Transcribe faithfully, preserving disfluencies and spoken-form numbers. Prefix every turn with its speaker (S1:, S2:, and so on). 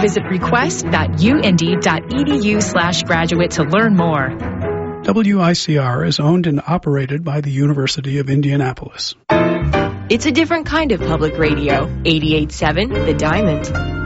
S1: Visit request.und.edu slash graduate to learn more.
S2: W I C R is owned and operated by the University of Indianapolis.
S3: It's a different kind of public radio. eighty-eight point seven The Diamond.